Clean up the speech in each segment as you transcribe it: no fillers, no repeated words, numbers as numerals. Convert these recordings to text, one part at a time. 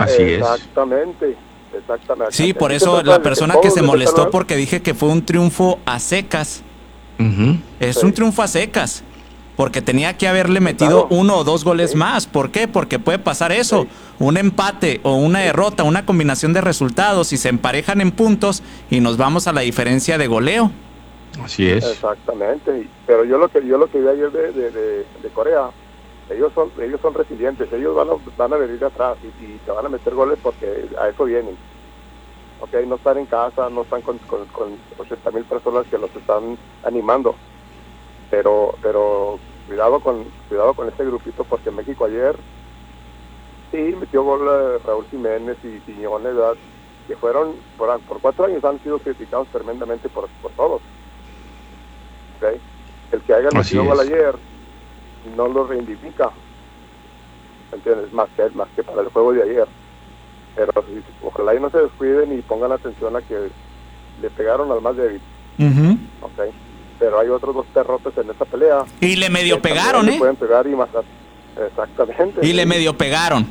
Así Exactamente. Sí, por Aquí se eso trata la de que persona que todos se le metan molestó gol. porque dije que fue un triunfo a secas. Es Sí. un triunfo a secas. Porque tenía que haberle Sí, metido claro. 1 o 2 goles Sí, más. ¿Por qué? Porque puede pasar eso. sí, Un empate o una sí. derrota, una combinación de resultados y se emparejan en puntos y nos vamos a la diferencia de goleo. Así es. Exactamente. Pero yo lo que vi ayer de Corea, ellos son resilientes, ellos van a venir atrás y te van a meter goles porque a eso vienen. Okay, no están en casa, no están con 80,000 personas que los están animando, pero cuidado con este grupito, porque México ayer sí metió gol Raúl Jiménez y Quiñones, ¿verdad? Que fueron por 4 años han sido criticados tremendamente por todos. Okay. El que haya Así metido gol es. ayer no lo reivindica, ¿entiendes? Más que para el juego de ayer. Pero ojalá y no se descuiden y pongan atención a que le pegaron al más débil. Okay. Pero hay otros 2 perrotes en esta pelea. Y le medio Que también pegaron, le pueden pegar y más. Exactamente. Y le Sí. medio pegaron.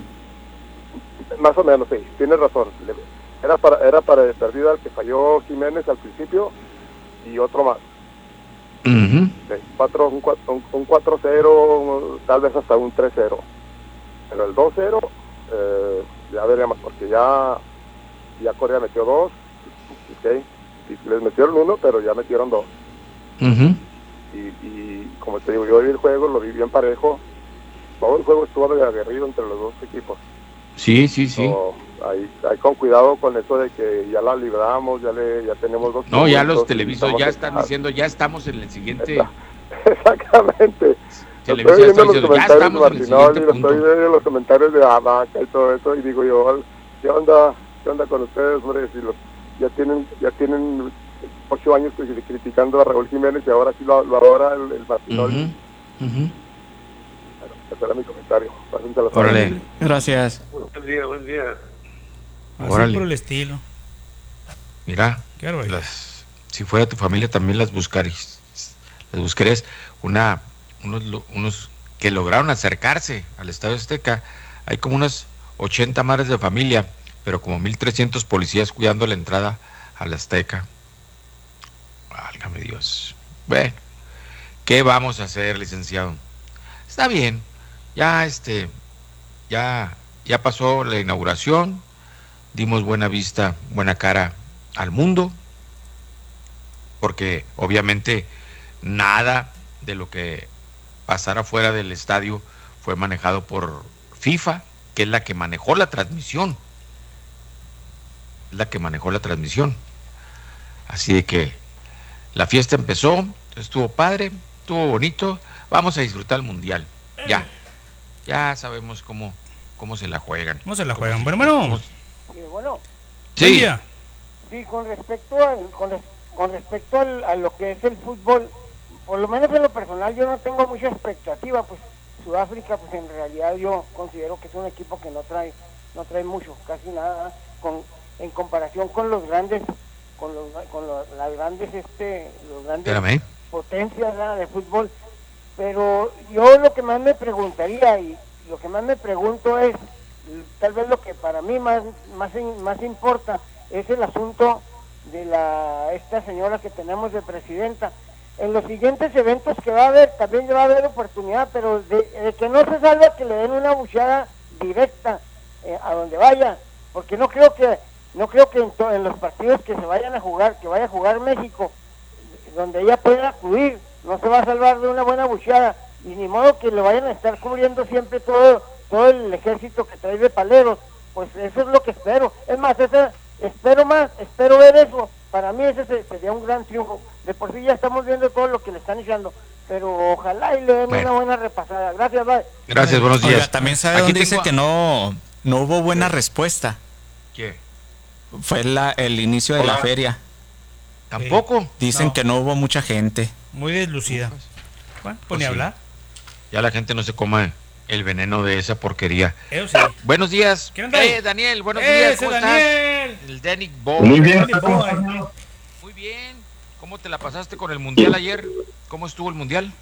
Más o menos, sí. Tienes razón. Era para de perdida el que falló Jiménez al principio y otro más. Ujú. Un 4-0, tal vez hasta un 3-0. Pero el 2-0, ya veremos, porque ya Corea metió 2, ¿okay? Y les metieron 1, pero ya metieron 2. Ujú. Y como te digo, yo vi el juego, lo vi bien parejo. Todo el juego estuvo aguerrido entre los dos equipos. Sí. So, hay con cuidado con eso de que ya la libramos, ya tenemos 2 No, ya los puntos y televisores estamos ya en están casa. diciendo, ya estamos en el siguiente. Exactamente. Televisa Estoy ya está viendo los diciendo, ya comentarios de estamos en el siguiente Martinoli, estoy punto. viendo los comentarios de Abaca y todo eso, y digo yo, ¿qué onda con ustedes, hombre? Si ya tienen 8 años criticando a Raúl Jiménez y ahora sí lo adora el Martinoli. Ujú, ujú. Bueno, ese era mi comentario. Pásense las Órale, Gracias. Buen día. Así órale. por el estilo. Mira, Qué barbaridad. si fuera tu familia también las buscarías. Las buscarías unos que lograron acercarse al Estadio Azteca. Hay como unas 80 madres de familia, pero como 1,300 policías cuidando la entrada al Azteca. Válgame Dios. Bueno, ¿qué vamos a hacer, licenciado? Está bien, ya ya pasó la inauguración, dimos buena vista, buena cara al mundo, porque obviamente nada de lo que pasara fuera del estadio fue manejado por FIFA, que es la que manejó la transmisión. Así de que la fiesta empezó, estuvo padre, estuvo bonito, vamos a disfrutar el mundial. Ya sabemos cómo se la juegan. ¿Cómo se la juegan? Bueno. Bueno, Sí. Buen día. sí, con respecto a lo que es el fútbol, por lo menos en lo personal yo no tengo mucha expectativa, pues Sudáfrica, pues en realidad yo considero que es un equipo que no trae mucho, casi nada, en comparación con los grandes, las grandes Espérame. potencias, ¿verdad?, de fútbol. Pero yo lo que más me preguntaría y lo que más me pregunto es, tal vez lo que para mí más importa es el asunto de esta señora que tenemos de presidenta. En los siguientes eventos que va a haber, también va a haber oportunidad, pero de que no se salga, que le den una buchada directa a donde vaya, porque no creo que en los partidos que vaya a jugar México, donde ella pueda acudir, no se va a salvar de una buena bucheada, y ni modo que le vayan a estar cubriendo siempre todo el ejército que trae de paleros. Pues eso es lo que espero. Es más, espero ver eso. Para mí ese sería un gran triunfo. De por sí ya estamos viendo todo lo que le están echando, pero ojalá y le den una buena repasada. Gracias, bye. Gracias, buenos días. Oiga, también sabe Aquí dónde dice tengo que no hubo buena respuesta. ¿Qué? Fue el inicio de la feria. ¿Tampoco? Dicen No. que no hubo mucha gente. Muy deslucida. Bueno, pues ni sí. hablar. Ya la gente no se coma el veneno de esa porquería. Eso sí. Buenos días. ¿Quién anda ahí? Daniel, buenos días. ¡Ese ¿Cómo Daniel! estás? El Danic Boy. Muy bien. Muy bien. ¿Cómo te la pasaste con el mundial ayer? ¿Cómo estuvo el mundial?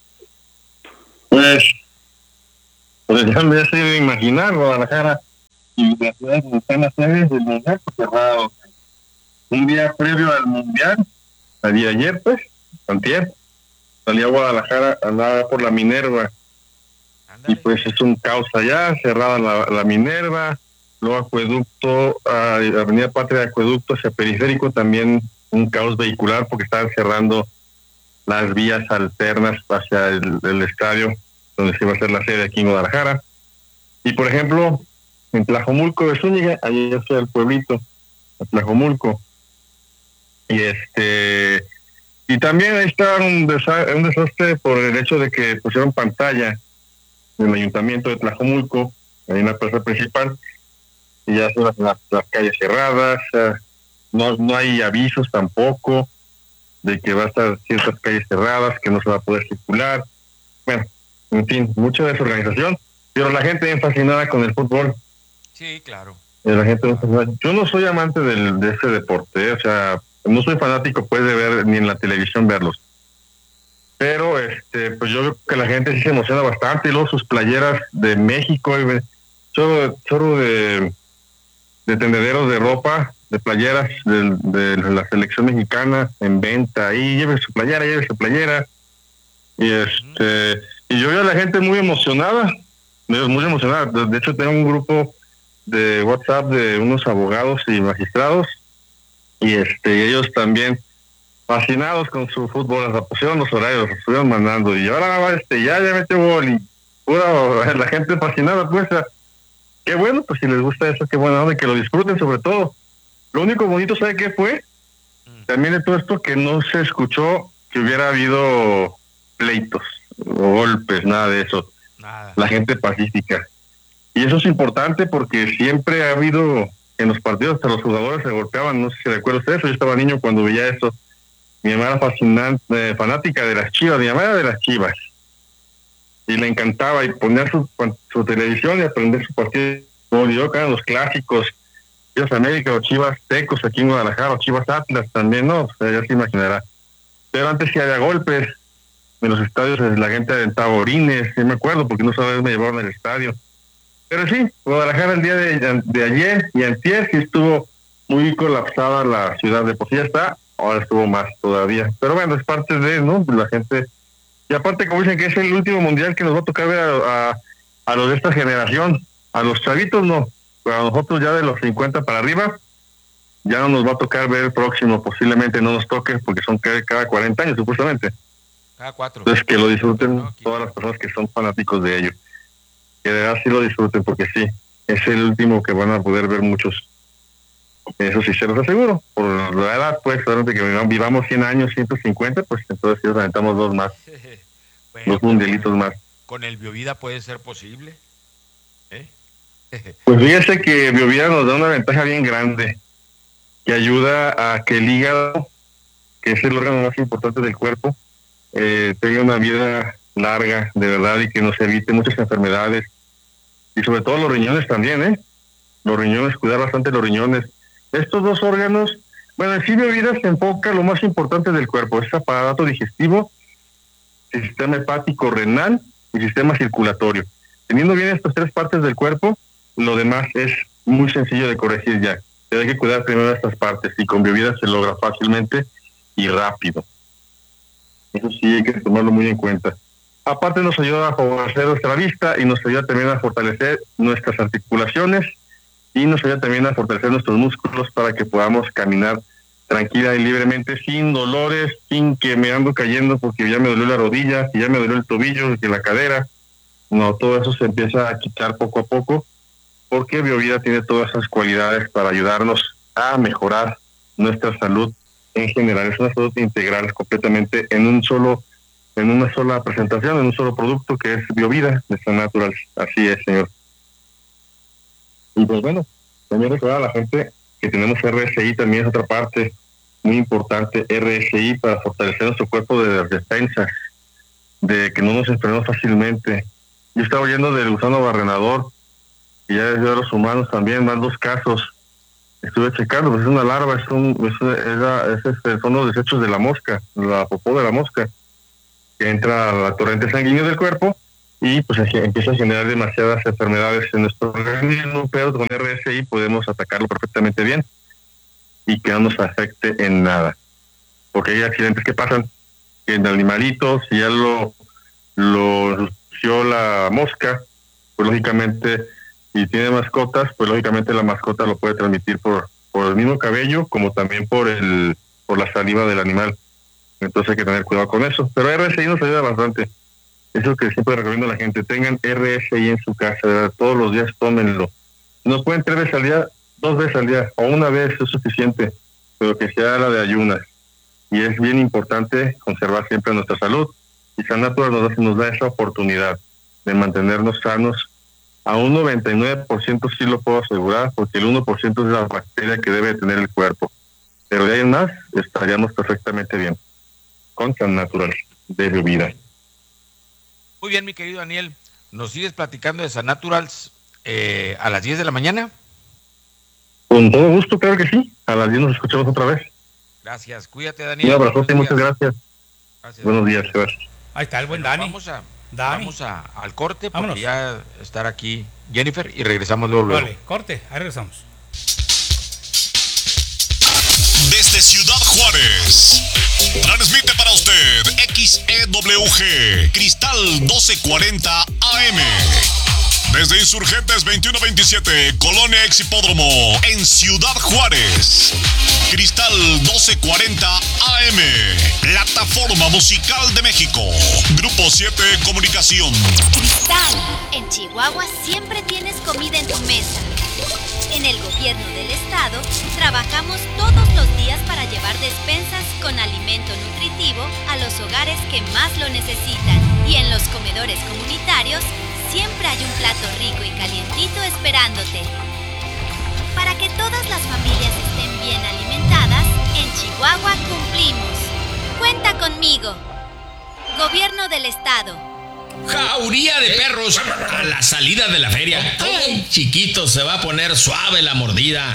Pues ya me hace imaginar Guadalajara y las ciudades donde están las sedes del mundial pues, cerrados. Un día previo al mundial, al día ayer pues, antier, salí a Guadalajara, andaba por la Minerva, y pues es un caos allá, cerrada la Minerva, luego Acueducto, Avenida Patria de Acueducto hacia Periférico, también un caos vehicular porque estaban cerrando las vías alternas hacia el estadio donde se iba a hacer la sede aquí en Guadalajara. Y por ejemplo, en Tlajomulco de Zúñiga, ahí es el pueblito, Tlajomulco, y también ahí está un desastre por el hecho de que pusieron pantalla en el ayuntamiento de Tlajomulco, ahí en la plaza principal, y ya son las calles cerradas, no hay avisos tampoco de que va a estar ciertas calles cerradas, que no se va a poder circular. Bueno, en fin, mucha desorganización, pero la gente bien fascinada con el fútbol. Sí, claro. La gente yo no soy amante de ese deporte, o sea, no soy fanático pues de ver ni en la televisión verlos. Pero pues yo veo que la gente sí se emociona bastante, y luego sus playeras de México, chorro de tendederos de ropa, de playeras de la selección mexicana en venta, ahí lleve su playera, y y yo veo a la gente muy emocionada. De hecho tengo un grupo de WhatsApp de unos abogados y magistrados, y ellos también fascinados con su fútbol, la pusieron los horarios, los estuvieron mandando, y ahora ya metió gol, y la gente fascinada, pues, qué bueno, pues si les gusta eso, qué buena onda, que lo disfruten sobre todo. Lo único bonito, ¿sabe qué fue? También de todo esto, que no se escuchó que hubiera habido pleitos o golpes, nada de eso. Nada. La gente pacífica. Y eso es importante porque siempre ha habido en los partidos, hasta los jugadores se golpeaban, no sé si recuerdas eso, yo estaba niño cuando veía eso. Mi mamá era fascinante, fanática de las Chivas, mi mamá era de las Chivas. Y le encantaba, y poner su televisión y aprender su partido. Como yo, que eran los clásicos, Chivas América o Chivas Tecos aquí en Guadalajara, o Chivas Atlas también, no, o sea, ya se imaginará. Pero antes sí había golpes, en los estadios la gente aventaba orines, sí me acuerdo, porque no sabía, me llevaron al estadio. Pero sí, Guadalajara el día de ayer y antier sí estuvo muy colapsada la ciudad, de por sí ya está, ahora estuvo más todavía. Pero bueno, es parte de, ¿no? La gente. Y aparte, como dicen que es el último mundial que nos va a tocar ver a los de esta generación, a los chavitos no, pero a nosotros ya de los 50 para arriba, ya no nos va a tocar ver el próximo, posiblemente no nos toque, porque son cada 40 años supuestamente. Cada 4. Entonces que lo disfruten todas las personas que son fanáticos de ello. Que de verdad sí lo disfruten, porque sí, es el último que van a poder ver muchos. Eso sí se los aseguro. Por la edad, pues, solamente que vivamos 100 años, 150, pues entonces sí nos aventamos 2 más. Bueno, 2 mundialitos más. ¿Con el Biovida puede ser posible? Pues fíjese que Biovida nos da una ventaja bien grande, que ayuda a que el hígado, que es el órgano más importante del cuerpo, tenga una vida larga, de verdad, y que nos evite muchas enfermedades. Y sobre todo los riñones también, Los riñones, cuidar bastante los riñones. Estos 2 órganos, bueno, en sí Biovida se enfoca lo más importante del cuerpo, es aparato digestivo, sistema hepático renal y sistema circulatorio. Teniendo bien estas 3 partes del cuerpo, lo demás es muy sencillo de corregir ya. Pero hay que cuidar primero estas partes, y con Biovida se logra fácilmente y rápido. Eso sí hay que tomarlo muy en cuenta. Aparte nos ayuda a favorecer nuestra vista, y nos ayuda también a fortalecer nuestras articulaciones, y nos ayuda también a fortalecer nuestros músculos para que podamos caminar tranquila y libremente, sin dolores, sin que me ando cayendo porque ya me dolió la rodilla, que ya me dolió el tobillo, que la cadera. No, todo eso se empieza a quitar poco a poco, porque Biovida tiene todas esas cualidades para ayudarnos a mejorar nuestra salud en general. Es una salud integral completamente en una sola presentación, en un solo producto, que es Biovida de San Natural. Así es, señor. Y pues bueno, también recordar a la gente que tenemos RSI, también es otra parte muy importante, RSI, para fortalecer nuestro cuerpo de las defensas, de que no nos enfermemos fácilmente. Yo estaba oyendo del gusano barrenador, y ya desde los humanos también van 2 casos. Estuve checando, pues es una larva, son los desechos de la mosca, la popó de la mosca, que entra a la corriente sanguínea del cuerpo y pues empieza a generar demasiadas enfermedades en nuestro organismo, pero con RSI podemos atacarlo perfectamente bien y que no nos afecte en nada, porque hay accidentes que pasan en animalitos, si ya lo lució la mosca, pues lógicamente, si tiene mascotas, pues lógicamente la mascota lo puede transmitir por el mismo cabello, como también por la saliva del animal. Entonces hay que tener cuidado con eso. Pero RSI nos ayuda bastante. Eso que siempre recomiendo a la gente, tengan RSI en su casa, ¿verdad? Todos los días tómenlo. No pueden 3 veces al día, 2 veces al día, o una vez es suficiente, pero que sea la de ayunas. Y es bien importante conservar siempre nuestra salud. Y San Natural nos da esa oportunidad de mantenernos sanos. A un 99% sí lo puedo asegurar, porque el 1% es la bacteria que debe tener el cuerpo. Pero de ahí en más, estaríamos perfectamente bien. Con San Natural de Biovida. Muy bien, mi querido Daniel. ¿Nos sigues platicando de San Naturals a las 10 de la mañana? Con todo gusto, claro que sí. A las 10 nos escuchamos otra vez. Gracias. Cuídate, Daniel. Un abrazo, muchas gracias. Buenos días, gracias. Ahí está el buen Dani. Vamos al corte, porque Vámonos. ya estará aquí Jennifer y regresamos luego. Vale, corte, ahí regresamos. Desde Ciudad Juárez, transmite para usted XEWG Cristal 1240 AM. Desde Insurgentes 2127, Colonia Ex Hipódromo, en Ciudad Juárez. Cristal 1240 AM, Plataforma Musical de México. Grupo 7 Comunicación. Cristal, en Chihuahua siempre tienes comida en tu mesa. En el gobierno del estado, trabajamos todos los días para llevar despensas con alimento nutritivo a los hogares que más lo necesitan. Y en los comedores comunitarios, siempre hay un plato rico y calientito esperándote. Para que todas las familias estén bien alimentadas, en Chihuahua cumplimos. Cuenta conmigo. Gobierno del Estado. Jauría de perros a la salida de la feria. Ay, chiquito, se va a poner suave la mordida.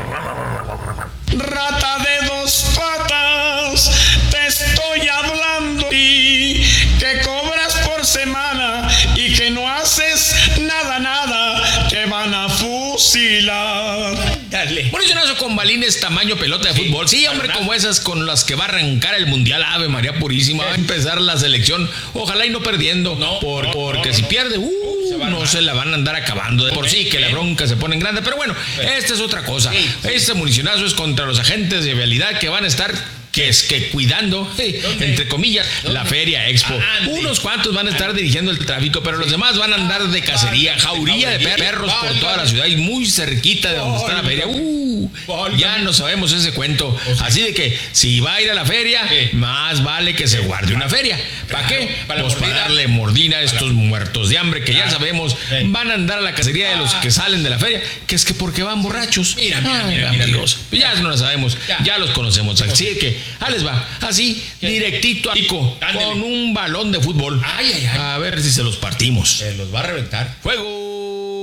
Rata de 2 patas, te estoy hablando y que cobras por semana y que no haces nada, te van a fusilar. Dale. Municionazo con balines tamaño pelota de fútbol. Sí, hombre, como esas con las que va a arrancar el mundial. Ave María Purísima, va a empezar la selección. Ojalá y no perdiendo, porque si pierde, no se la van a andar acabando. De por sí que la bronca se pone en grande. Pero bueno, esta es otra cosa. Este municionazo es contra los agentes de vialidad que van a estar cuidando, entre comillas, la Feria Expo. Unos cuantos van a estar dirigiendo el tráfico, pero los demás van a andar de cacería, jauría de perros por toda la ciudad y muy cerquita de donde está la feria. Ya no sabemos ese cuento. Así de que si va a ir a la feria, más vale que se guarde una feria. ¿Para qué? Pues para darle mordida a estos muertos de hambre que ya sabemos van a andar a la cacería de los que salen de la feria, que es que porque van borrachos. Mira, amigos, ya no lo sabemos, ya los conocemos. Así que ahí les va, así, directito a pico, con un balón de fútbol. A ver si se los partimos. Se los va a reventar. ¡Fuego!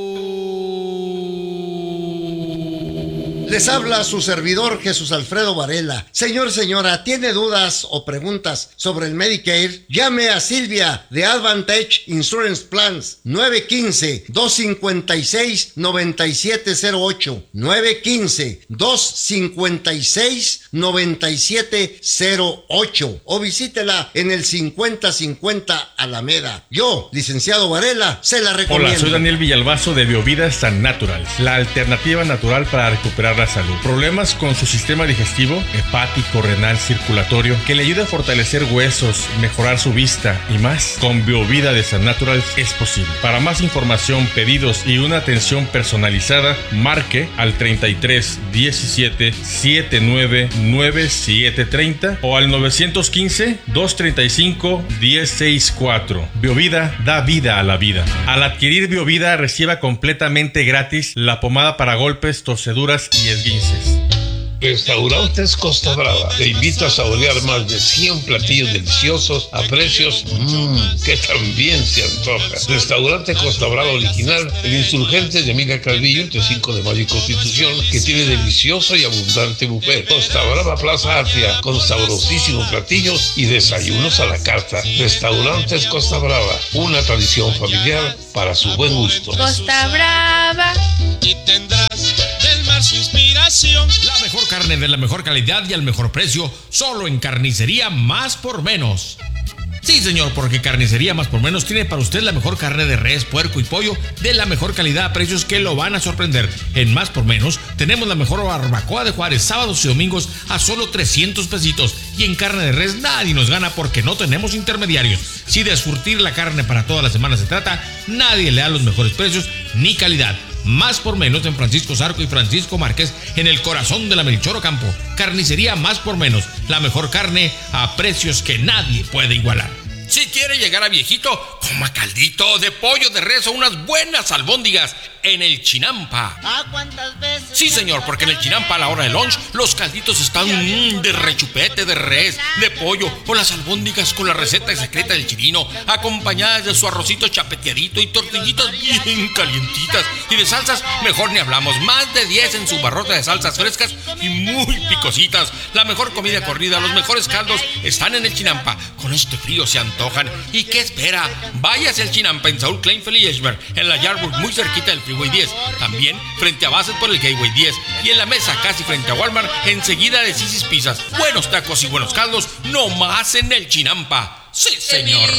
Les habla su servidor Jesús Alfredo Varela. Señor, señora, ¿tiene dudas o preguntas sobre el Medicare? Llame a Silvia de Advantage Insurance Plans 915-256-9708 915-256-9708 o visítela en el 5050 Alameda. Yo, licenciado Varela, se la recomiendo. Hola, soy Daniel Villalbazo de Biovida San Natural, la alternativa natural para recuperar la salud. Problemas con su sistema digestivo, hepático, renal, circulatorio, que le ayude a fortalecer huesos, mejorar su vista y más. Con Biovida de San Natural es posible. Para más información, pedidos y una atención personalizada, marque al 33 17 79 9730 o al 915 235 164. Biovida da vida a la vida. Al adquirir Biovida, reciba completamente gratis la pomada para golpes, torceduras y esguinces. Restaurantes Costa Brava te invita a saborear más de 100 platillos deliciosos a precios que también se antoja. Restaurante Costa Brava original, el Insurgente de Emilia Calvillo, entre 5 de Mayo y Constitución, que tiene delicioso y abundante buffet. Costa Brava Plaza Atria, con sabrosísimos platillos y desayunos a la carta. Restaurantes Costa Brava, una tradición familiar para su buen gusto. Costa Brava. Y tendrás del mar su inspiración. La mejor carne de la mejor calidad y al mejor precio, solo en Carnicería Más por Menos. Sí, señor, porque Carnicería Más por Menos tiene para usted la mejor carne de res, puerco y pollo de la mejor calidad a precios que lo van a sorprender. En Más por Menos tenemos la mejor barbacoa de Juárez, sábados y domingos a solo 300 pesitos. Y en carne de res nadie nos gana porque no tenemos intermediarios. Si de surtir la carne para toda la semana se trata, nadie le da los mejores precios ni calidad. Más por Menos en Francisco Zarco y Francisco Márquez, en el corazón de la Melchor Ocampo. Carnicería Más por Menos, la mejor carne a precios que nadie puede igualar. Si quiere llegar a viejito, coma caldito de pollo de res o unas buenas albóndigas en el Chinampa. ¿Cuántas veces? Sí, señor, porque en el Chinampa a la hora de lunch los calditos están de rechupete, de res, de pollo o las albóndigas con la receta secreta del chilino, acompañadas de su arrocito chapeteadito y tortillitas bien calientitas. Y de salsas, mejor ni hablamos, más de 10 en su barrota de salsas frescas y muy picositas. La mejor comida corrida, los mejores caldos están en el Chinampa. Con este frío se antojan. ¿Y qué espera? Váyase al Chinampa en Saúl Kleinfeld y Eschberg, en la Yardburg, muy cerquita del Freeway 10. También frente a Bassett por el Gateway 10. Y en la mesa casi frente a Walmart, enseguida de Sisi's Pizzas. Buenos tacos y buenos caldos, no más en el Chinampa. Sí, señor.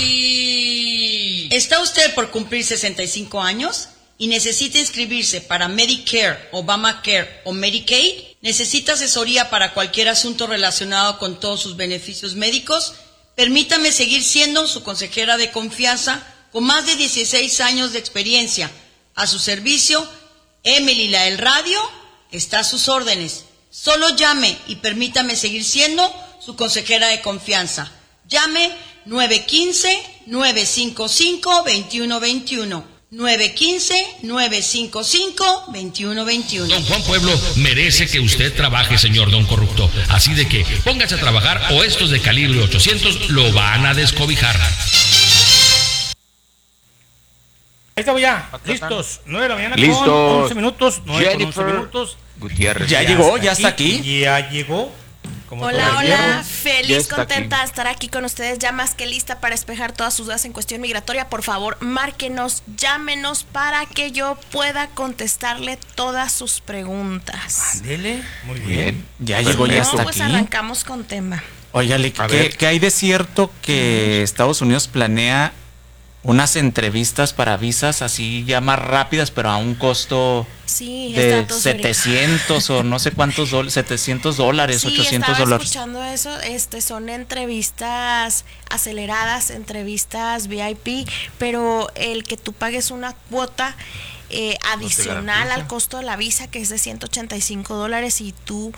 ¿Está usted por cumplir 65 años y necesita inscribirse para Medicare, Obamacare o Medicaid? ¿Necesita asesoría para cualquier asunto relacionado con todos sus beneficios médicos? Permítame seguir siendo su consejera de confianza con más de 16 años de experiencia. A su servicio, Emily la del radio está a sus órdenes. Solo llame y permítame seguir siendo su consejera de confianza. Llame 915-955-2121. 915-955-2121. Don Juan Pueblo merece que usted trabaje, señor Don Corrupto. Así de que póngase a trabajar o estos de calibre 800 lo van a descobijar. Ahí estamos ya, listos. 9 de la mañana listos. Con 11 minutos. 9 con 11 minutos. Gutiérrez. Ya llegó, ya está aquí. Ya llegó. Hola, feliz, contenta de estar aquí con ustedes, ya más que lista para despejar todas sus dudas en cuestión migratoria. Por favor, márquenos, llámenos para que yo pueda contestarle todas sus preguntas. Ándele, muy bien. Ya llegó, ya está pues aquí. Arrancamos con tema. Óigale, ¿qué hay de cierto que Estados Unidos planea unas entrevistas para visas así ya más rápidas, pero a un costo de 700 o no sé cuántos dólares, $700, sí, $800? Estaba escuchando eso, son entrevistas aceleradas, entrevistas VIP, pero el que tú pagues una cuota adicional al costo de la visa, que es de $185, y tú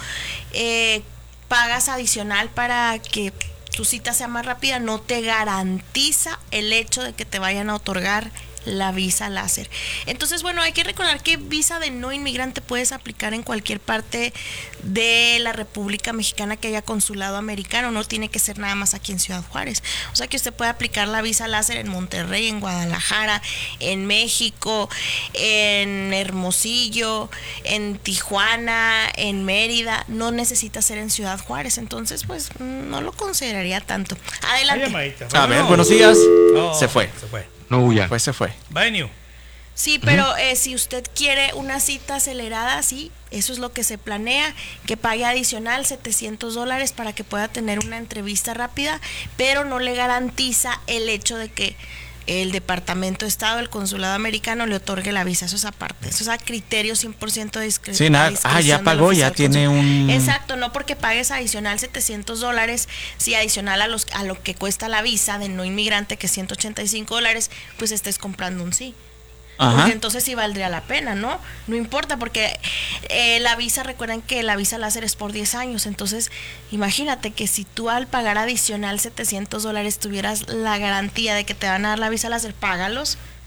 pagas adicional para que tu cita sea más rápida, no te garantiza el hecho de que te vayan a otorgar la visa láser. Entonces, bueno, hay que recordar que visa de no inmigrante puedes aplicar en cualquier parte de la República Mexicana que haya consulado americano, no tiene que ser nada más aquí en Ciudad Juárez. O sea que usted puede aplicar la visa láser en Monterrey, en Guadalajara, en México, en Hermosillo, en Tijuana, en Mérida. No necesita ser en Ciudad Juárez, entonces pues no lo consideraría tanto. Adelante. A ver, buenos días. Se fue. No huya. Pues se fue. Sí, pero si usted quiere una cita acelerada, sí, eso es lo que se planea, que pague adicional $700 para que pueda tener una entrevista rápida, pero no le garantiza el hecho de que el Departamento de Estado, el Consulado Americano le otorgue la visa. Eso es aparte, eso es a criterio 100% de discreción. Sí, nada, ya pagó, ya tiene un... Exacto, no porque pagues adicional $700, sí, adicional a lo que cuesta la visa de no inmigrante, que es $185, pues estés comprando un sí. Porque entonces sí valdría la pena, ¿no? No importa, porque la visa, recuerden que la visa láser es por 10 años, entonces imagínate que si tú al pagar adicional $700 tuvieras la garantía de que te van a dar la visa láser, págalos.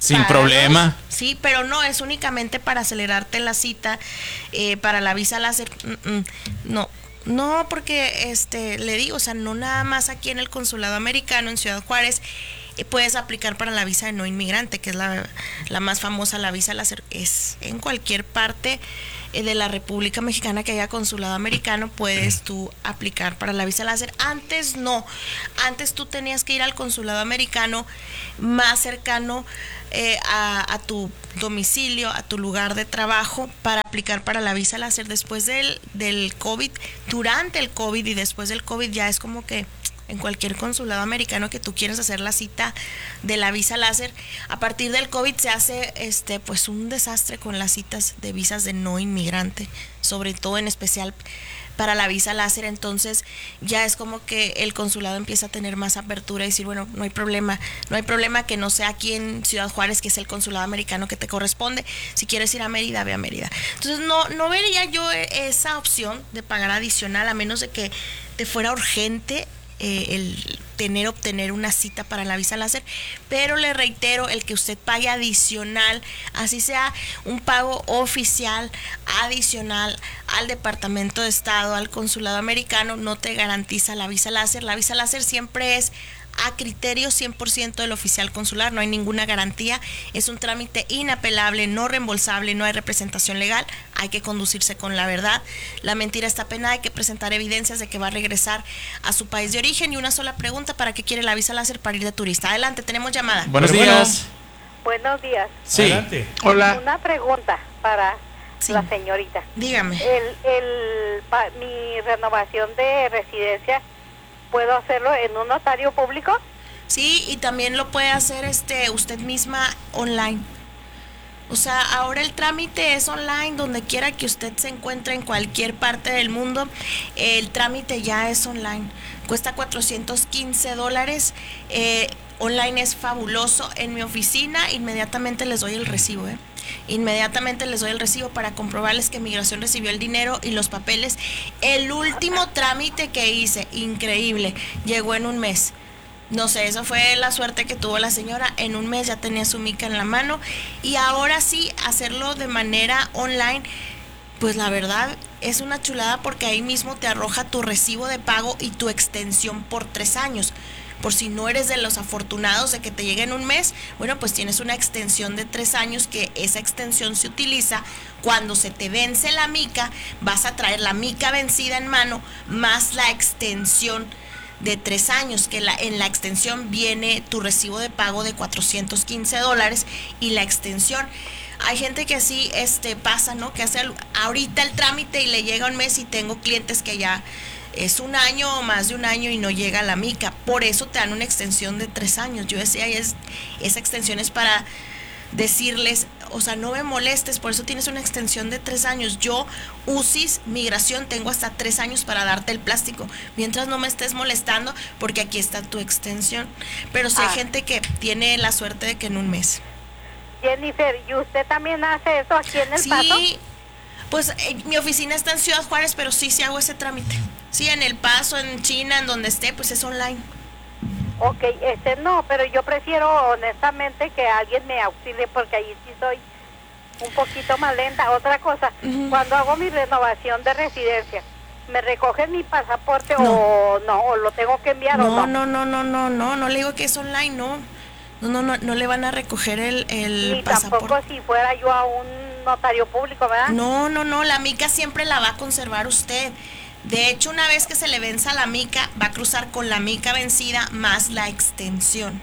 Sin problema. Sí, pero no, es únicamente para acelerarte la cita, para la visa láser. No, porque le digo, o sea, no nada más aquí en el consulado americano en Ciudad Juárez puedes aplicar para la visa de no inmigrante, que es la más famosa, la visa láser. Es en cualquier parte de la República Mexicana que haya consulado americano, puedes tú aplicar para la visa láser. Antes no, antes tú tenías que ir al consulado americano más cercano a tu domicilio, a tu lugar de trabajo, para aplicar para la visa láser. Después del COVID, durante el COVID y después del COVID, ya es como que en cualquier consulado americano que tú quieras hacer la cita de la visa láser. A partir del COVID se hace pues un desastre con las citas de visas de no inmigrante, sobre todo en especial para la visa láser. Entonces ya es como que el consulado empieza a tener más apertura y decir, bueno, no hay problema que no sea aquí en Ciudad Juárez, que es el consulado americano que te corresponde. Si quieres ir a Mérida, ve a Mérida. Entonces no vería yo esa opción de pagar adicional, a menos de que te fuera urgente obtener una cita para la visa láser. Pero le reitero, el que usted pague adicional, así sea un pago oficial adicional al Departamento de Estado, al consulado americano, no te garantiza la visa láser. La visa láser siempre es a criterio 100% del oficial consular, no hay ninguna garantía, es un trámite inapelable, no reembolsable, no hay representación legal, hay que conducirse con la verdad, la mentira está penada, hay que presentar evidencias de que va a regresar a su país de origen. Y una sola pregunta: ¿para qué quiere la visa láser? Para ir de turista. Adelante, tenemos llamada. Buenos días. Buenos días. Sí. Adelante. Hola. Una pregunta para la señorita. Dígame. Mi renovación de residencia, ¿puedo hacerlo en un notario público? Sí, y también lo puede hacer usted misma online. O sea, ahora el trámite es online, donde quiera que usted se encuentre en cualquier parte del mundo, el trámite ya es online. Cuesta $415. Online es fabuloso. En mi oficina inmediatamente les doy el recibo, Inmediatamente les doy el recibo para comprobarles que Migración recibió el dinero y los papeles. El último trámite que hice, increíble, llegó en un mes. No sé, eso fue la suerte que tuvo la señora. En un mes ya tenía su mica en la mano. Y ahora sí, hacerlo de manera online, pues la verdad es una chulada, porque ahí mismo te arroja tu recibo de pago y tu extensión por 3 años. Por si no eres de los afortunados de que te llegue en un mes, bueno, pues tienes una extensión de 3 años, que esa extensión se utiliza cuando se te vence la mica. Vas a traer la mica vencida en mano más la extensión de 3 años, que en la extensión viene tu recibo de pago de $415 y la extensión. Hay gente que así pasa, ¿no? Que hace ahorita el trámite y le llega un mes, y tengo clientes que ya es 1 año o más de 1 año y no llega la mica. Por eso te dan una extensión de 3 años. Yo decía, esa extensión es para decirles, o sea, no me molestes, por eso tienes una extensión de 3 años. Yo, UCIS, Migración, tengo hasta 3 años para darte el plástico, mientras no me estés molestando, porque aquí está tu extensión. Pero sí hay gente que tiene la suerte de que en un mes. Jennifer, ¿y usted también hace eso aquí en El Paso? Sí, pues mi oficina está en Ciudad Juárez, pero sí hago ese trámite. Sí, en El Paso, en China, en donde esté, pues es online. Ok, no, pero yo prefiero honestamente que alguien me auxilie, porque ahí sí soy un poquito más lenta. Otra cosa, cuando hago mi renovación de residencia, ¿me recogen mi pasaporte o no? ¿O lo tengo que enviar o no? No le digo que es online, no le van a recoger el pasaporte. Tampoco si fuera yo a un notario público, ¿verdad? No, la mica siempre la va a conservar usted. De hecho, una vez que se le venza la mica, va a cruzar con la mica vencida más la extensión.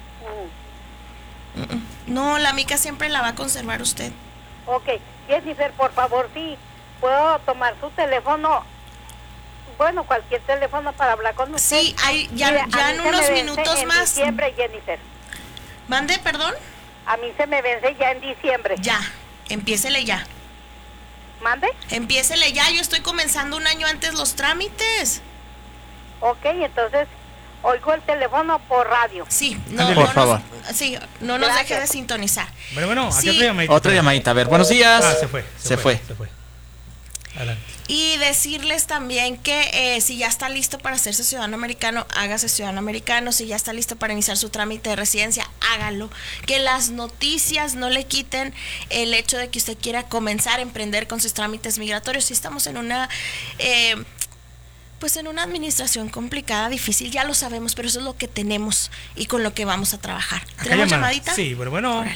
No, la mica siempre la va a conservar usted. Ok, Jennifer, por favor, sí, ¿puedo tomar su teléfono? Bueno, cualquier teléfono para hablar con usted. Sí, ya en unos minutos más. En diciembre, Jennifer. ¿Mande, perdón? A mí se me vence ya en diciembre. Ya, empiécele ya. ¿Mande? Empiécele ya, yo estoy comenzando 1 año antes los trámites. Ok, entonces oigo el teléfono por radio. Sí, por favor. No nos deje de sintonizar. Bueno, sí. aquí otra llamadita. Otra llamadita, a ver, buenos días. Se fue. Adelante. Y decirles también que si ya está listo para hacerse ciudadano americano, hágase ciudadano americano. Si ya está listo para iniciar su trámite de residencia, hágalo. Que las noticias no le quiten el hecho de que usted quiera comenzar a emprender con sus trámites migratorios. Si estamos en una pues en una administración complicada, difícil, ya lo sabemos, pero eso es lo que tenemos y con lo que vamos a trabajar. ¿Tenemos llamadita? Sí, bueno. Órale.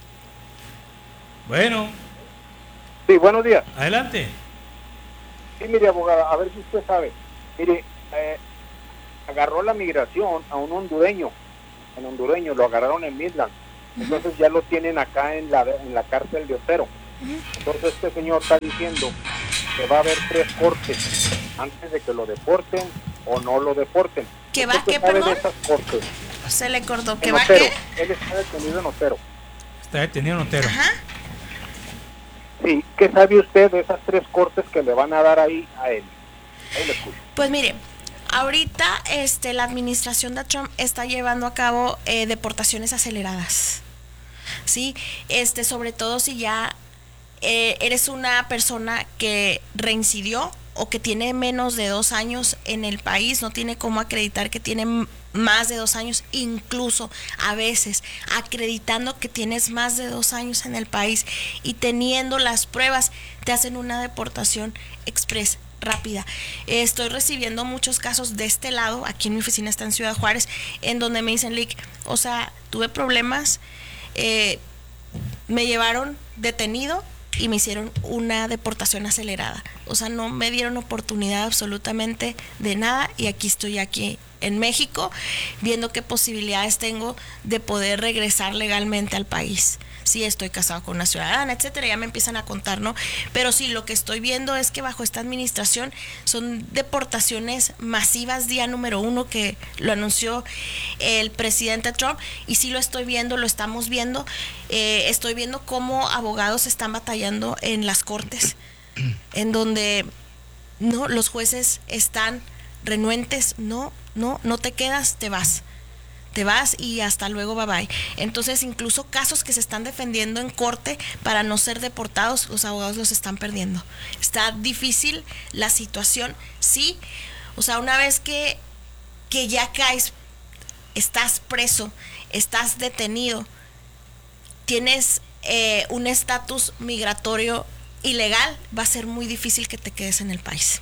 Bueno. Sí, buenos días. Adelante. Sí, mire, abogada, a ver si usted sabe. Mire, agarró la migración a un hondureño. El hondureño lo agarraron en Midland. Entonces ya lo tienen acá en la cárcel de Otero. Entonces este señor está diciendo que va a haber 3 cortes antes de que lo deporten o no lo deporten. ¿Qué va qué, perdón? Esas cortes? Se le cortó. ¿Qué va Otero. qué? Él está detenido en Otero. Está detenido en Otero. Ajá. Sí, ¿qué sabe usted de esas 3 cortes que le van a dar ahí a él? Ahí lo escucho. Pues mire, ahorita la administración de Trump está llevando a cabo deportaciones aceleradas. Sí, sobre todo si ya eres una persona que reincidió o que tiene menos de 2 años en el país, no tiene cómo acreditar que tiene más de 2 años, incluso a veces acreditando que tienes más de 2 años en el país y teniendo las pruebas, te hacen una deportación express rápida. Estoy recibiendo muchos casos de este lado, aquí en mi oficina está en Ciudad Juárez, en donde me dicen, Lick, o sea, tuve problemas, me llevaron detenido y me hicieron una deportación acelerada. O sea, no me dieron oportunidad absolutamente de nada y aquí estoy en México viendo qué posibilidades tengo de poder regresar legalmente al país. Sí, estoy casado con una ciudadana, etcétera, ya me empiezan a contar, ¿no? Pero sí, lo que estoy viendo es que bajo esta administración son deportaciones masivas, día número 1 que lo anunció el presidente Trump, y sí lo estoy viendo, lo estamos viendo, estoy viendo cómo abogados están batallando en las cortes, en donde no, los jueces están renuentes, no te quedas, te vas y hasta luego, bye bye. Entonces, incluso casos que se están defendiendo en corte para no ser deportados, los abogados los están perdiendo. Está difícil la situación, sí. O sea, una vez que ya caes, estás preso, estás detenido, tienes un estatus migratorio ilegal, va a ser muy difícil que te quedes en el país.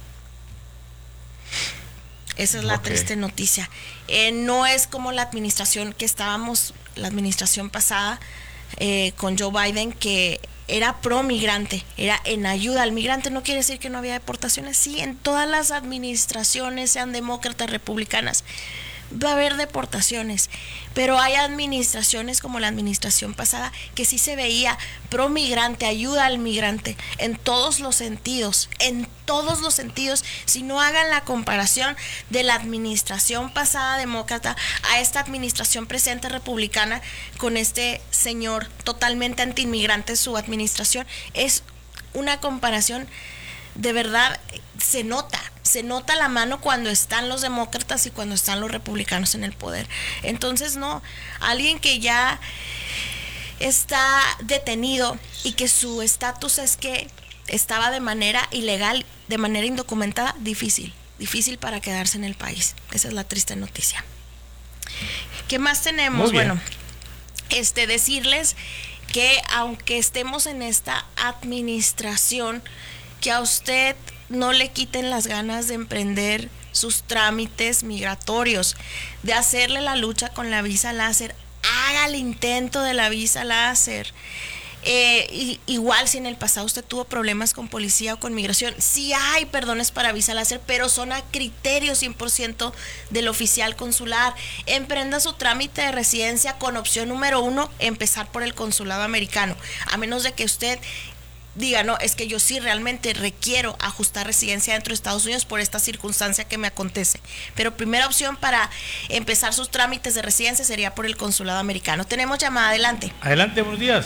Esa es la triste noticia. No es como la administración la administración pasada con Joe Biden, que era pro migrante, era en ayuda al migrante. No quiere decir que no había deportaciones. Sí, en todas las administraciones, sean demócratas, republicanas, va a haber deportaciones, pero hay administraciones como la administración pasada que sí se veía pro migrante, ayuda al migrante en todos los sentidos, si no hagan la comparación de la administración pasada demócrata a esta administración presente republicana con este señor totalmente antiinmigrante. Su administración es una comparación, de verdad, se nota la mano cuando están los demócratas y cuando están los republicanos en el poder. Entonces, no, alguien que ya está detenido y que su estatus es que estaba de manera ilegal, de manera indocumentada, difícil para quedarse en el país. Esa es la triste noticia. ¿Qué más tenemos? Bueno, decirles que aunque estemos en esta administración, que a usted no le quiten las ganas de emprender sus trámites migratorios, de hacerle la lucha con la visa láser. Haga el intento de la visa láser. Igual si en el pasado usted tuvo problemas con policía o con migración, sí hay perdones para visa láser, pero son a criterio 100% del oficial consular. Emprenda su trámite de residencia con opción número 1, empezar por el consulado americano, a menos de que usted diga, no, es que yo sí realmente requiero ajustar residencia dentro de Estados Unidos por esta circunstancia que me acontece. Pero primera opción para empezar sus trámites de residencia sería por el consulado americano. Tenemos llamada, adelante. Adelante, buenos días.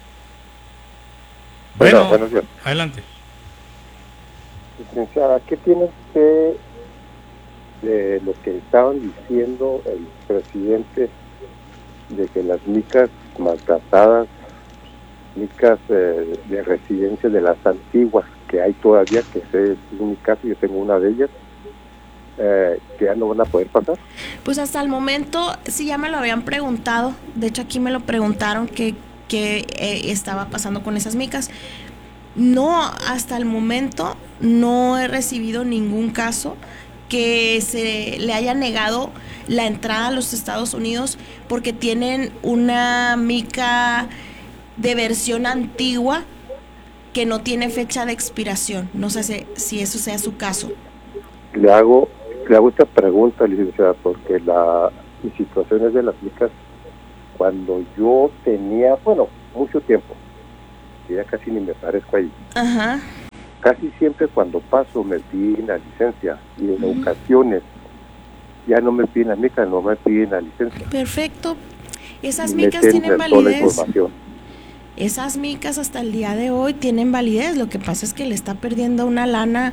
Bueno, buenos días. Adelante. Licenciada, ¿qué tiene usted de lo que estaban diciendo el presidente de que las micas maltratadas, micas de residencia de las antiguas, que hay todavía, que sé, en mi caso yo tengo una de ellas, que ya no van a poder pasar. Pues hasta el momento, sí, ya me lo habían preguntado, de hecho aquí me lo preguntaron qué estaba pasando con esas micas. No, hasta el momento no he recibido ningún caso que se le haya negado la entrada a los Estados Unidos porque tienen una mica de versión antigua que no tiene fecha de expiración. No sé si eso sea su caso. Le hago esta pregunta, licenciada, porque mi situación es de las micas cuando yo tenía, mucho tiempo, que ya casi ni me parezco ahí. Ajá. Casi siempre cuando paso me piden la licencia y en ocasiones ya no me piden la mica, no me piden la licencia. Perfecto. Esas micas tienen validez. Esas micas hasta el día de hoy tienen validez. Lo que pasa es que le está perdiendo una lana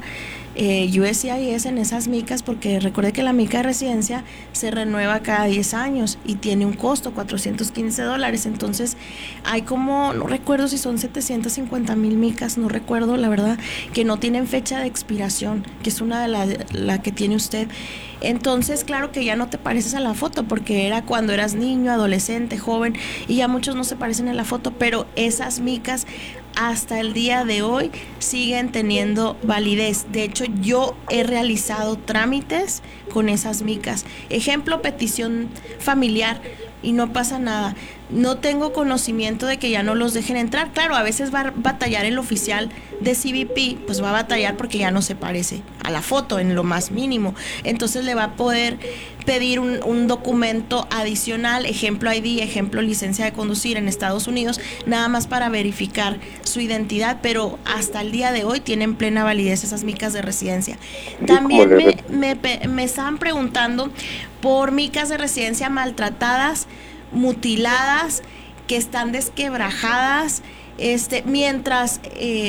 USCIS en esas micas, porque recuerde que la mica de residencia se renueva cada 10 años y tiene un costo, $415. Entonces hay como, no recuerdo si son 750,000 micas, no recuerdo la verdad, que no tienen fecha de expiración, que es una de la que tiene usted. Entonces, claro que ya no te pareces a la foto, porque era cuando eras niño, adolescente, joven, y ya muchos no se parecen en la foto, pero esas micas hasta el día de hoy siguen teniendo validez. De hecho, yo he realizado trámites con esas micas. Ejemplo, petición familiar, y no pasa nada. No tengo conocimiento de que ya no los dejen entrar. Claro, a veces va a batallar el oficial de CBP, pues va a batallar porque ya no se parece a la foto en lo más mínimo. Entonces le va a poder pedir un documento adicional, ejemplo ID, ejemplo licencia de conducir en Estados Unidos, nada más para verificar su identidad, pero hasta el día de hoy tienen plena validez esas micas de residencia. También me estaban preguntando por micas de residencia maltratadas, mutiladas, que están desquebrajadas, mientras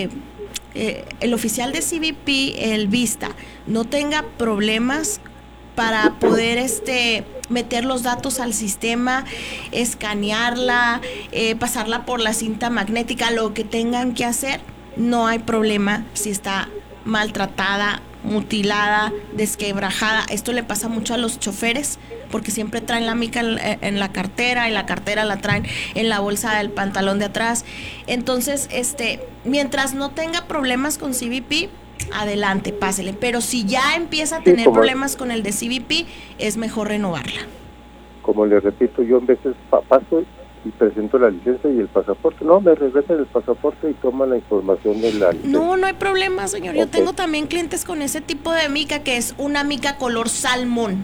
el oficial de CBP, el vista, no tenga problemas para poder meter los datos al sistema, escanearla, pasarla por la cinta magnética, lo que tengan que hacer, no hay problema si está maltratada, mutilada, desquebrajada. Esto le pasa mucho a los choferes, porque siempre traen la mica en la cartera, y la cartera la traen en la bolsa del pantalón de atrás. Entonces, mientras no tenga problemas con CBP, adelante, pásele. Pero si ya empieza a tener problemas con el de CBP, es mejor renovarla. Como le repito, yo en veces paso y presento la licencia y el pasaporte. No, me regresan el pasaporte y toman la información de la licencia. No hay problema, señor. Okay. Yo tengo también clientes con ese tipo de mica, que es una mica color salmón.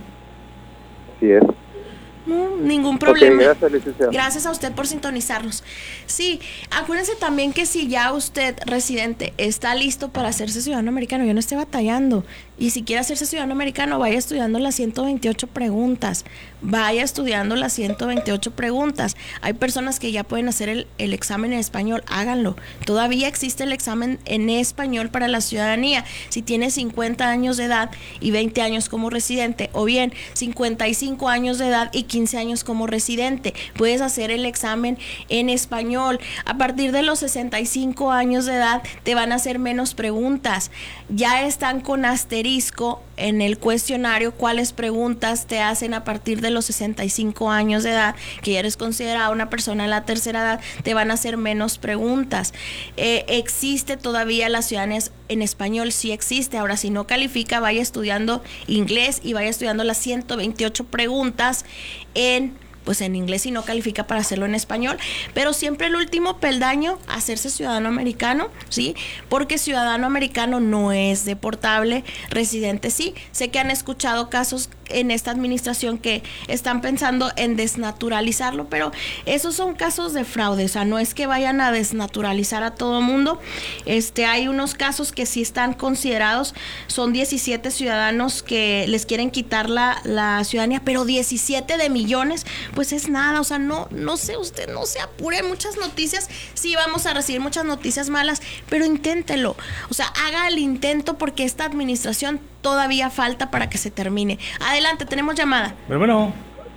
Así es. No, ningún problema. Okay, gracias, licenciada. Gracias a usted por sintonizarnos. Sí, acuérdense también que si ya usted, residente, está listo para hacerse ciudadano americano, yo no esté batallando. Y si quiere hacerse ciudadano americano, vaya estudiando las 128 preguntas. Vaya estudiando las 128 preguntas. Hay personas que ya pueden hacer el examen en español, háganlo. Todavía existe el examen en español para la ciudadanía. Si tiene 50 años de edad y 20 años como residente, o bien 55 años de edad y 15 años como residente, puedes hacer el examen en español. A partir de los 65 años de edad te van a hacer menos preguntas. Ya están con asterisco en el cuestionario cuáles preguntas te hacen a partir de los 65 años de edad, que ya eres considerada una persona de la tercera edad, te van a hacer menos preguntas. Existe todavía la ciudadanía en español, sí existe. Ahora, si no califica, vaya estudiando inglés y vaya estudiando las 128 preguntas en inglés, y no califica para hacerlo en español. Pero siempre el último peldaño, hacerse ciudadano americano, ¿sí? Porque ciudadano americano no es deportable, residente sí. Sé que han escuchado casos en esta administración que están pensando en desnaturalizarlo, pero esos son casos de fraude. O sea, no es que vayan a desnaturalizar a todo mundo. Hay unos casos que sí están considerados. Son 17 ciudadanos que les quieren quitar la ciudadanía, pero 17 de millones, pues es nada. O sea, no sé, usted no se apure. Muchas noticias, sí vamos a recibir muchas noticias malas, pero inténtelo. O sea, haga el intento, porque esta administración todavía falta para que se termine. Adelante, tenemos llamada. Pero bueno.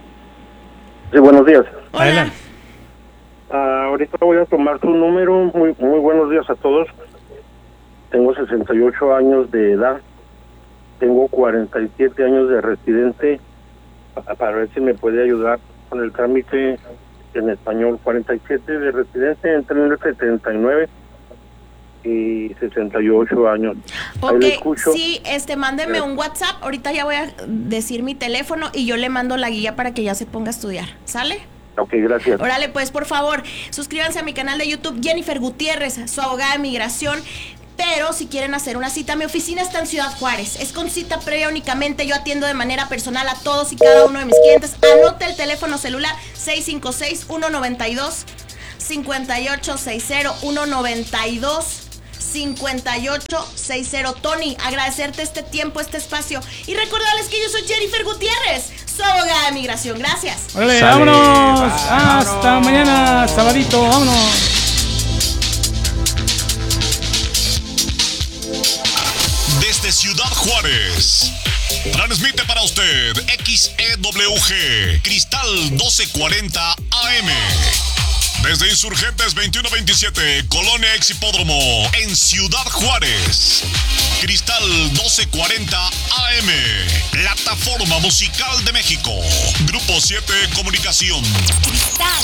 Sí, buenos días. Hola. Adelante. Ahorita voy a tomar tu número. Muy buenos días a todos. tengo 68 años de edad, tengo 47 años de residente, para ver si me puede ayudar con el trámite en español. 47 de residente, entre el 79 y 68 años. Ok, sí, mándeme un WhatsApp, ahorita ya voy a decir mi teléfono y yo le mando la guía para que ya se ponga a estudiar, ¿sale? Ok, gracias. Órale, pues por favor, suscríbanse a mi canal de YouTube, Jennifer Gutiérrez, su abogada de migración. Pero si quieren hacer una cita, mi oficina está en Ciudad Juárez. Es con cita previa únicamente. Yo atiendo de manera personal a todos y cada uno de mis clientes. Anote el teléfono celular 656-192-5860. Tony, agradecerte este tiempo, este espacio. Y recordarles que yo soy Jennifer Gutiérrez, su abogada de migración. Gracias. Órale, vámonos. Hasta mañana, sabadito. Vámonos. Desde Ciudad Juárez, transmite para usted XEWG Cristal 1240 AM. Desde Insurgentes 2127, Colonia Ex Hipódromo, en Ciudad Juárez. Cristal 1240 AM, Plataforma Musical de México. Grupo 7 Comunicación. Cristal